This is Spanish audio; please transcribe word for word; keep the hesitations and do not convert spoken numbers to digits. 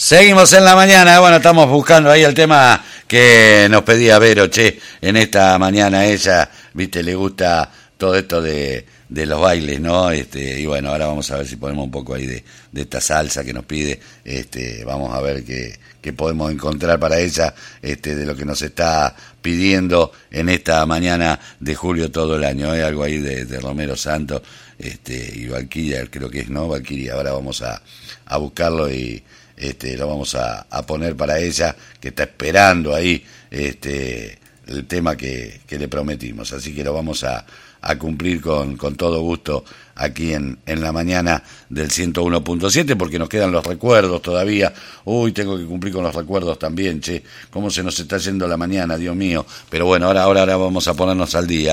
Seguimos en la mañana, bueno, estamos buscando ahí el tema que nos pedía Vero, che, en esta mañana ella, viste, le gusta todo esto de, de los bailes, ¿no? Este, y bueno, ahora vamos a ver si ponemos un poco ahí de, de esta salsa que nos pide, este, vamos a ver qué, qué podemos encontrar para ella, este, de lo que nos está pidiendo en esta mañana de julio todo el año, ¿eh? Algo ahí de, de Romero Santos, este, y Valquiria, creo que es, ¿no? Valquiria, ahora vamos a, a buscarlo y este, lo vamos a, a poner para ella, que está esperando ahí este, el tema que, que le prometimos, así que lo vamos a, a cumplir con, con todo gusto aquí en, en la mañana del ciento uno punto siete, porque nos quedan los recuerdos todavía. Uy, tengo que cumplir con los recuerdos también, che, cómo se nos está yendo la mañana, Dios mío, pero bueno, ahora, ahora, ahora vamos a ponernos al día.